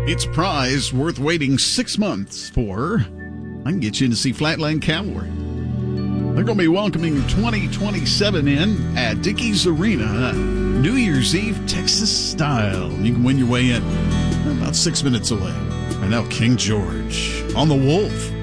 It's a prize worth waiting 6 months for. I can get you in to see Flatland Cavalry. They're going to be welcoming 2027 in at Dickies Arena, New Year's Eve, Texas style. You can win your way in. About 6 minutes away. And now King George on the Wolf.